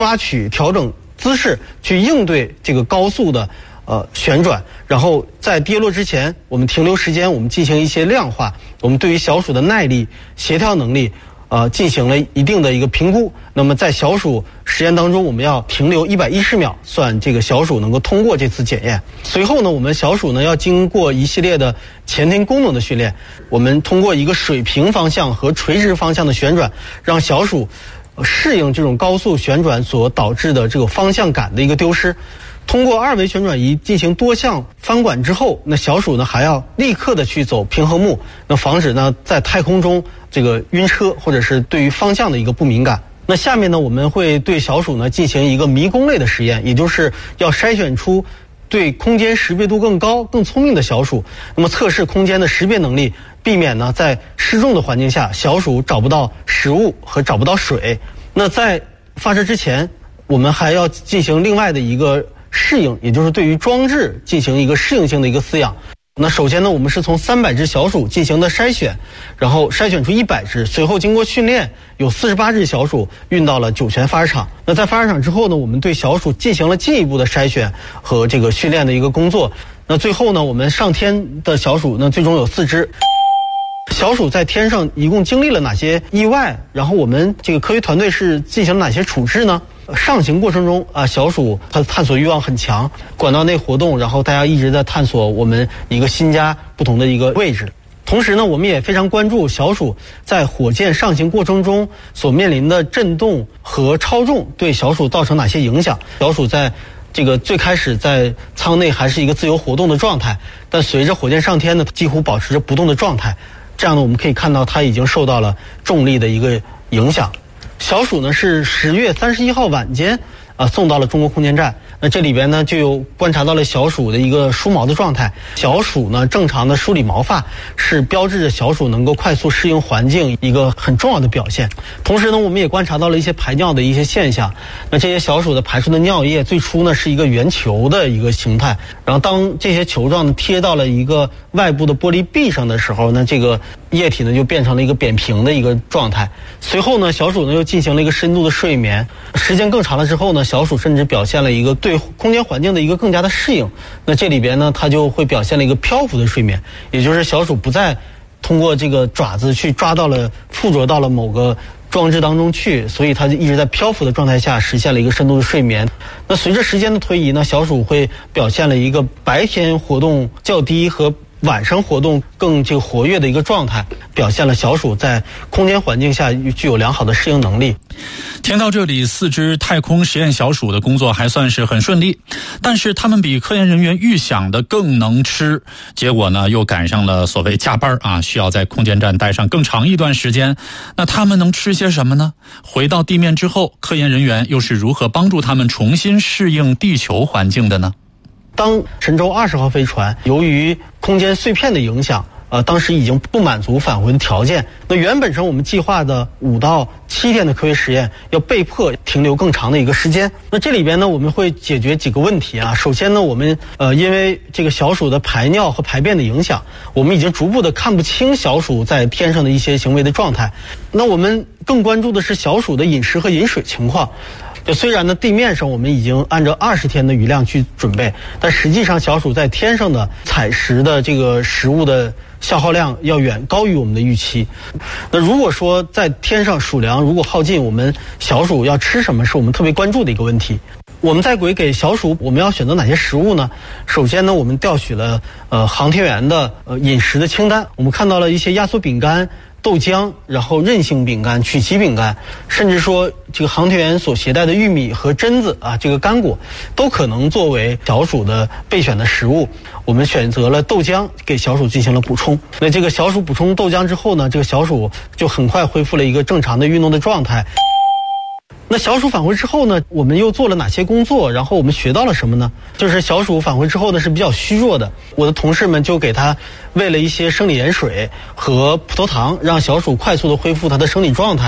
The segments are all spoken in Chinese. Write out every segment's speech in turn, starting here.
抓取、调整姿势，去应对这个高速的旋转。然后在跌落之前，我们停留时间，我们进行一些量化，我们对于小鼠的耐力、协调能力进行了一定的一个评估。那么在小鼠实验当中，我们要停留110秒，算这个小鼠能够通过这次检验。随后呢，我们小鼠呢要经过一系列的前庭功能的训练，我们通过一个水平方向和垂直方向的旋转，让小鼠适应这种高速旋转所导致的这个方向感的一个丢失。通过2维旋转仪进行多项翻管之后，那小鼠呢还要立刻的去走平衡木，那防止呢在太空中这个晕车，或者是对于方向的一个不敏感。那下面呢，我们会对小鼠呢进行一个迷宫类的实验，也就是要筛选出对空间识别度更高、更聪明的小鼠，那么测试空间的识别能力，避免呢在失重的环境下，小鼠找不到食物和找不到水。那在发射之前，我们还要进行另外的一个适应，也就是对于装置进行一个适应性的一个饲养。那首先呢，我们是从300只小鼠进行的筛选，然后筛选出100只，随后经过训练，有48只小鼠运到了酒泉发射场。那在发射场之后呢，我们对小鼠进行了进一步的筛选和这个训练的一个工作。那最后呢，我们上天的小鼠呢，最终有4只。小鼠在天上一共经历了哪些意外？然后我们这个科学团队是进行了哪些处置呢？上行过程中小鼠它的探索欲望很强，管道内活动，然后大家一直在探索我们一个新家不同的一个位置。同时呢，我们也非常关注小鼠在火箭上行过程中所面临的震动和超重对小鼠造成哪些影响。小鼠在这个最开始在舱内还是一个自由活动的状态，但随着火箭上天呢，几乎保持着不动的状态。这样呢，我们可以看到它已经受到了重力的一个影响。小鼠呢是10月31号晚间送到了中国空间站。那这里边呢就有观察到了小鼠的一个梳毛的状态。小鼠呢正常的梳理毛发是标志着小鼠能够快速适应环境一个很重要的表现。同时呢，我们也观察到了一些排尿的一些现象。那这些小鼠的排出的尿液最初呢是一个圆球的一个形态，然后当这些球状贴到了一个外部的玻璃壁上的时候呢，这个液体呢就变成了一个扁平的一个状态。随后呢，小鼠呢又进行了一个深度的睡眠，时间更长了之后呢，小鼠甚至表现了一个对空间环境的一个更加的适应。那这里边呢，它就会表现了一个漂浮的睡眠，也就是小鼠不再通过这个爪子去抓到了附着到了某个装置当中去，所以它就一直在漂浮的状态下实现了一个深度的睡眠。那随着时间的推移呢，小鼠会表现了一个白天活动较低和晚上活动更这个活跃的一个状态，表现了小鼠在空间环境下具有良好的适应能力。 听到这里，4只太空实验小鼠的工作还算是很顺利，但是他们比科研人员预想的更能吃，结果呢又赶上了所谓加班需要在空间站待上更长一段时间。那他们能吃些什么呢？回到地面之后，科研人员又是如何帮助他们重新适应地球环境的呢？ 当神舟20号飞船由于空间碎片的影响，当时已经不满足返回的条件，那原本上我们计划的5到7天的科学实验要被迫停留更长的一个时间。那这里边呢，我们会解决几个问题啊。首先呢，我们因为这个小鼠的排尿和排便的影响，我们已经逐步的看不清小鼠在天上的一些行为的状态。那我们更关注的是小鼠的饮食和饮水情况。虽然呢，地面上我们已经按照20天的余量去准备，但实际上小鼠在天上的采食的这个食物的消耗量要远高于我们的预期。那如果说在天上鼠粮如果耗尽，我们小鼠要吃什么是我们特别关注的一个问题。我们在给小鼠我们要选择哪些食物呢？首先呢，我们调取了航天员的饮食的清单，我们看到了一些压缩饼干、豆浆，然后韧性饼干、曲奇饼干，甚至说这个航天员所携带的玉米和榛子这个干果都可能作为小鼠的备选的食物。我们选择了豆浆给小鼠进行了补充。那这个小鼠补充豆浆之后呢，这个小鼠就很快恢复了一个正常的运动的状态。那小鼠返回之后呢，我们又做了哪些工作？然后我们学到了什么呢？就是小鼠返回之后呢是比较虚弱的，我的同事们就给它喂了一些生理盐水和葡萄糖，让小鼠快速的恢复它的生理状态。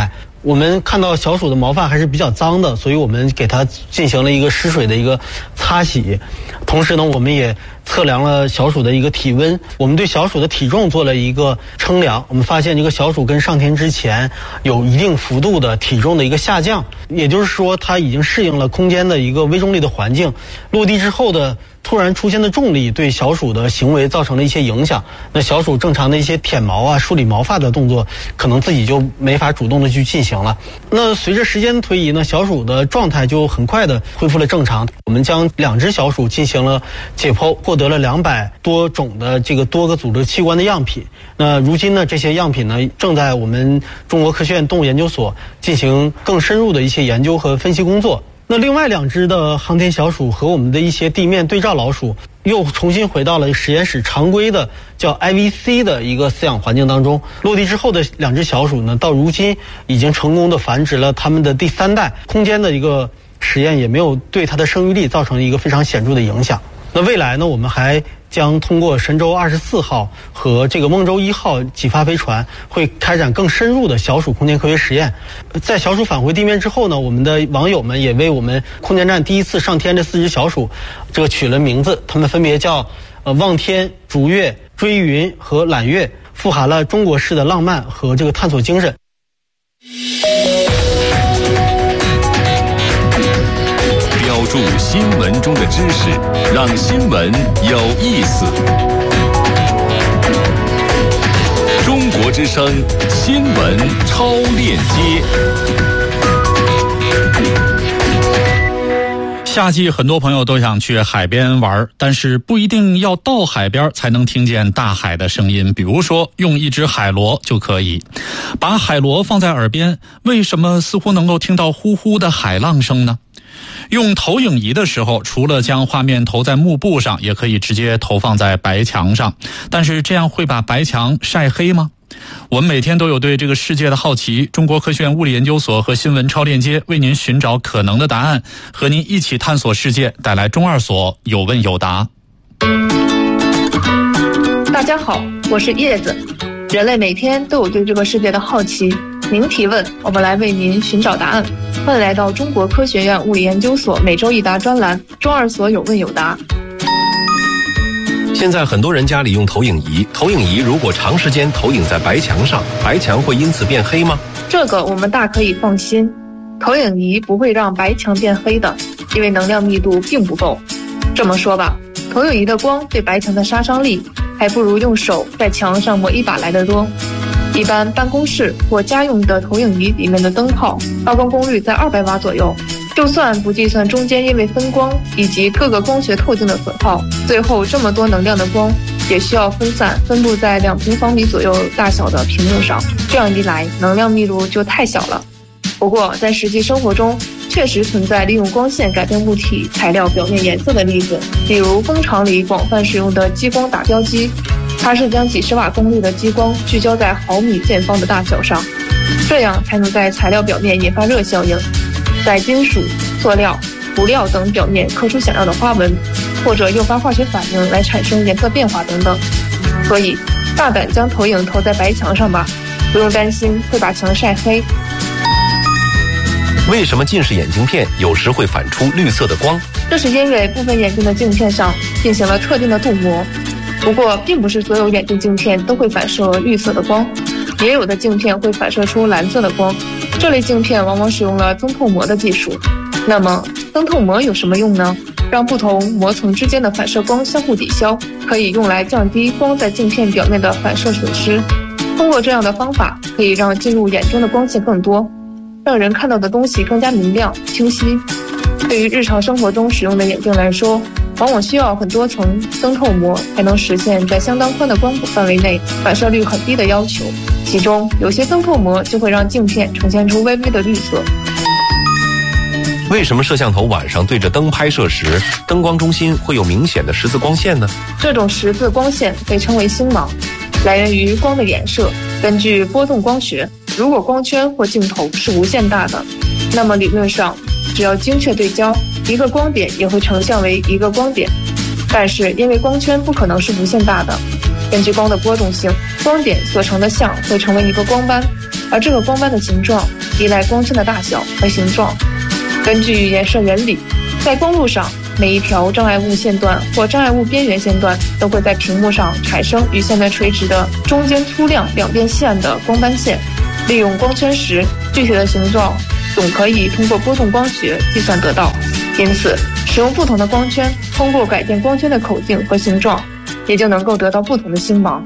我们看到小鼠的毛发还是比较脏的，所以我们给它进行了一个湿水的一个擦洗。同时呢，我们也测量了小鼠的一个体温，我们对小鼠的体重做了一个称量，我们发现这个小鼠跟上天之前有一定幅度的体重的一个下降，也就是说它已经适应了空间的一个微重力的环境，落地之后的突然出现的重力对小鼠的行为造成了一些影响，那小鼠正常的一些舔毛啊、梳理毛发的动作可能自己就没法主动的去进行了。那随着时间的推移呢，小鼠的状态就很快的恢复了正常。我们将2只小鼠进行了解剖，获得了200多种的这个多个组织器官的样品。那如今呢，这些样品呢正在我们中国科学院动物研究所进行更深入的一些研究和分析工作。那另外2只的航天小鼠和我们的一些地面对照老鼠又重新回到了实验室常规的叫 IVC 的一个饲养环境当中。落地之后的2只小鼠呢，到如今已经成功的繁殖了它们的第3代，空间的一个实验也没有对它的生育力造成一个非常显著的影响。那未来呢，我们还将通过神舟24号和这个梦舟1号几发飞船会开展更深入的小鼠空间科学实验。在小鼠返回地面之后呢，我们的网友们也为我们空间站第一次上天这4只小鼠这个取了名字，它们分别叫望天、逐月、追云和揽月，富含了中国式的浪漫和这个探索精神。 标注新闻中的知识，让新闻有意思。中国之声新闻超链接。 夏季很多朋友都想去海边玩，但是不一定要到海边才能听见大海的声音。比如说用一只海螺就可以。把海螺放在耳边，为什么似乎能够听到呼呼的海浪声呢？用投影仪的时候，除了将画面投在幕布上，也可以直接投放在白墙上。但是这样会把白墙晒黑吗？我们每天都有对这个世界的好奇，中国科学院物理研究所和新闻超链接为您寻找可能的答案，和您一起探索世界，带来中2所有问有答。 大家好，我是叶子。人类每天都有对这个世界的好奇，您提问，我们来为您寻找答案。欢迎来到中国科学院物理研究所每周一答专栏，中2所有问有答。 现在很多人家里用投影仪，投影仪如果长时间投影在白墙上，白墙会因此变黑吗？ 这个我们大可以放心，投影仪不会让白墙变黑的，因为能量密度并不够。这么说吧，投影仪的光对白墙的杀伤力还不如用手在墙上抹一把来得多。一般办公室或家用的投影仪里面的灯泡发光功率在200瓦左右，就算不计算中间因为分光以及各个光学透镜的损耗，最后这么多能量的光也需要分散分布在2平方米左右大小的屏幕上，这样一来能量密度就太小了。不过在实际生活中确实存在利用光线改变物体材料表面颜色的例子，比如工厂里广泛使用的激光打标机，它是将几十瓦功率的激光聚焦在毫米见方的大小上，这样才能在材料表面引发热效应，在金属、塑料、涂料等表面刻出想要的花纹，或者诱发化学反应来产生颜色变化等等。所以大胆将投影投在白墙上吧，不用担心会把墙晒黑。 为什么近视眼镜片有时会反出绿色的光？ 这是因为部分眼镜的镜片上进行了特定的镀膜，不过并不是所有眼镜镜片都会反射绿色的光，也有的镜片会反射出蓝色的光。这类镜片往往使用了增透膜的技术。那么增透膜有什么用呢？让不同膜层之间的反射光相互抵消，可以用来降低光在镜片表面的反射损失。通过这样的方法，可以让进入眼中的光线更多，让人看到的东西更加明亮清晰。对于日常生活中使用的眼镜来说，往往需要很多层增透膜才能实现在相当宽的光谱范围内反射率很低的要求，其中有些增透膜就会让镜片呈现出微微的绿色。 为什么摄像头晚上对着灯拍摄时，灯光中心会有明显的十字光线呢？ 这种十字光线被称为星芒，来源于光的衍射。根据波动光学，如果光圈或镜头是无限大的，那么理论上只要精确对焦，一个光点也会成像为一个光点。但是因为光圈不可能是无限大的，根据光的波动性，光点所成的像会成为一个光斑， 而这个光斑的形状依赖光圈的大小和形状。根据衍射原理，在光路上，每一条障碍物线段或障碍物边缘线段都会在屏幕上产生与线段垂直的中间粗亮两边线的光斑线。利用光圈时，具体的形状总可以通过波动光学计算得到。因此，使用不同的光圈，通过改变光圈的口径和形状，也就能够得到不同的星芒。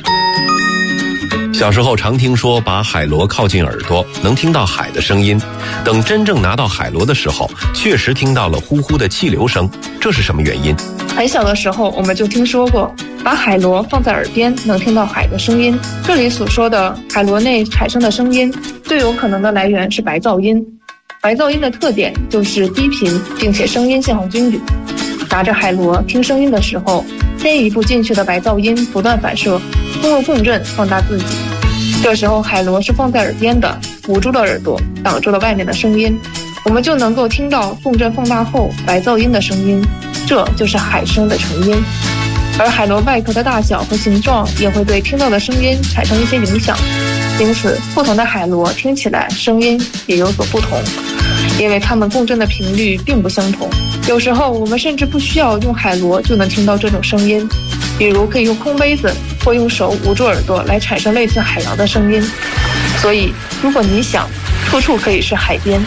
小时候常听说把海螺靠近耳朵能听到海的声音，等真正拿到海螺的时候，确实听到了呼呼的气流声，这是什么原因？ 很小的时候我们就听说过，把海螺放在耳边能听到海的声音。这里所说的海螺内产生的声音，最有可能的来源是白噪音。白噪音的特点就是低频，并且声音信号均匀。拿着海螺听声音的时候，先一步进去的白噪音不断反射，通过共振放大自己。这时候海螺是放在耳边的，捂住了耳朵，挡住了外面的声音，我们就能够听到共振放大后白噪音的声音，这就是海声的成因。而海螺外壳的大小和形状也会对听到的声音产生一些影响，因此不同的海螺听起来声音也有所不同，因为它们共振的频率并不相同。有时候我们甚至不需要用海螺就能听到这种声音，比如可以用空杯子或用手捂住耳朵来产生类似海洋的声音。所以如果你想，处处可以是海边。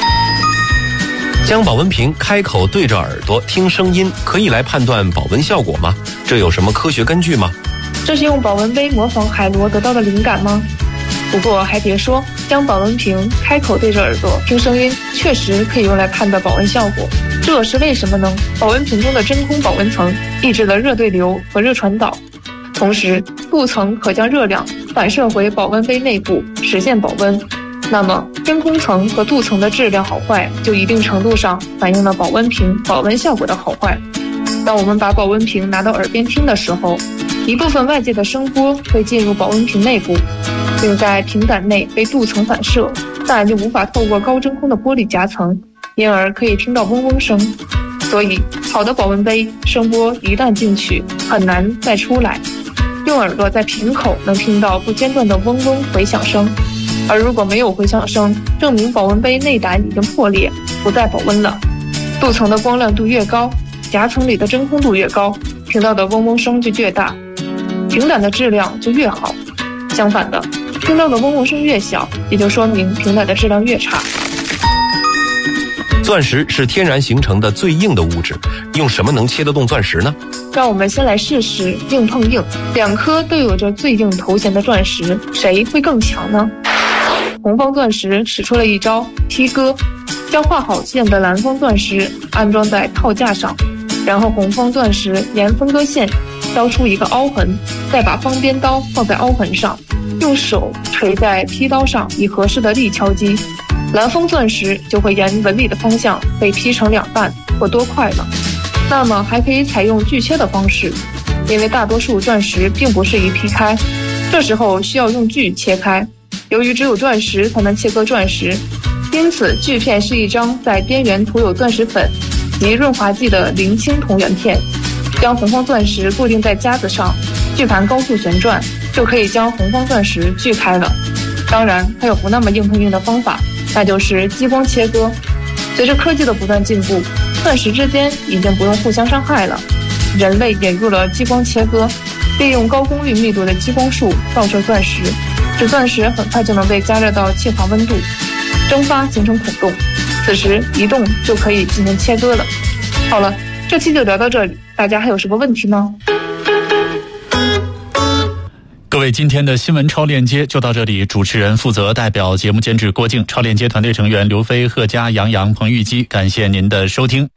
将保温瓶开口对着耳朵听声音，可以来判断保温效果吗？这有什么科学根据吗？ 这是用保温杯模仿海螺得到的灵感吗？不过还别说，将保温瓶开口对着耳朵听声音，确实可以用来判断保温效果。这是为什么呢？保温瓶中的真空保温层抑制了热对流和热传导，同时镀层可将热量反射回保温杯内部，实现保温。那么真空层和镀层的质量好坏，就一定程度上反映了保温瓶保温效果的好坏。当我们把保温瓶拿到耳边听的时候，一部分外界的声波会进入保温瓶内部，并在瓶胆内被镀层反射，但就无法透过高真空的玻璃夹层，因而可以听到嗡嗡声。所以好的保温杯声波一旦进去，很难再出来，用耳朵在瓶口能听到不间断的嗡嗡回响声。而如果没有回响声，证明保温杯内胆已经破裂，不再保温了。镀层的光亮度越高，夹层里的真空度越高，听到的嗡嗡声就越大，瓶胆的质量就越好。相反的，听到的嗡嗡声越小，也就说明瓶胆的质量越差。 钻石是天然形成的最硬的物质，用什么能切得动钻石呢？ 让我们先来试试硬碰硬，两颗都有着最硬头衔的钻石，谁会更强呢？红方钻石使出了一招劈割，将画好线的蓝方钻石安装在套架上，然后红方钻石沿分割线挑出一个凹痕，再把方边刀放在凹痕上，用手垂在劈刀上，以合适的力敲击，蓝方钻石就会沿纹理的方向被劈成两半或多块了。那么还可以采用锯切的方式，因为大多数钻石并不适宜劈开，这时候需要用锯切开。由于只有钻石才能切割钻石，因此锯片是一张在边缘涂有钻石粉及润滑剂的零清铜圆片，将红方钻石固定在夹子上，锯盘高速旋转，就可以将红方钻石锯开了。当然还有不那么硬碰硬的方法，那就是激光切割。随着科技的不断进步，钻石之间已经不用互相伤害了，人类引入了激光切割，利用高功率密度的激光束照射钻石，使钻石很快就能被加热到气化温度，蒸发形成孔洞，此时移动就可以进行切割了。好了，这期就聊到这里，大家还有什么问题吗？ 各位，今天的新闻超链接就到这里，主持人负责代表节目监制郭靖，超链接团队成员刘飞、贺佳、杨洋、彭玉基，感谢您的收听。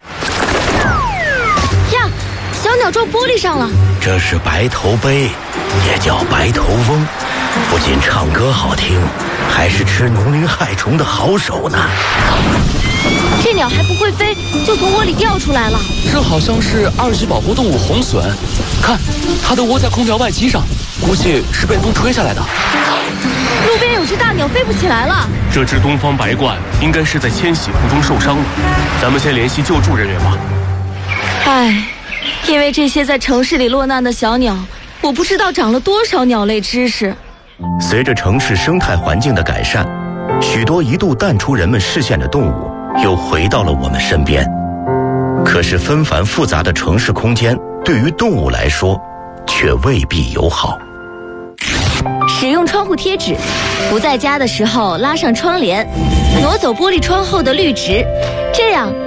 呀，小鸟撞玻璃上了， 这是白头杯，也叫白头翁，不仅唱歌好听，还是吃农林害虫的好手呢。 这鸟还不会飞，就从窝里掉出来了。 这好像是二级保护动物红隼，看，它都窝在空调外机上，估计是被风吹下来的。 路边有只大鸟飞不起来了。 这只东方白鹳应该是在迁徙途中受伤了，咱们先联系救助人员吧。 唉，因为这些在城市里落难的小鸟，我不知道长了多少鸟类知识。 随着城市生态环境的改善，许多一度淡出人们视线的动物又回到了我们身边。可是纷繁复杂的城市空间对于动物来说却未必友好。 使用窗户贴纸，不在家的时候拉上窗帘，挪走玻璃窗后的绿植，这样